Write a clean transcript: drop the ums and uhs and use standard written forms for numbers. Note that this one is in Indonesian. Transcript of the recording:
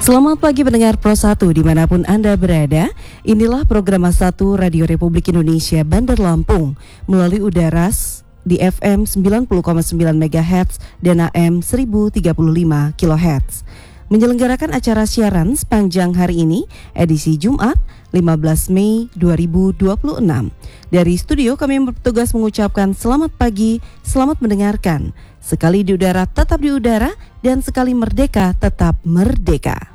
Selamat pagi pendengar Pro 1 dimanapun Anda berada. Inilah program 1 Radio Republik Indonesia Bandar Lampung melalui udara di FM 90,9 MHz dan AM 1035 kHz. Menyelenggarakan acara siaran sepanjang hari ini, edisi Jumat 15 Mei 2026. Dari studio kami bertugas mengucapkan selamat pagi, selamat mendengarkan. Sekali di udara tetap di udara, dan sekali merdeka tetap merdeka.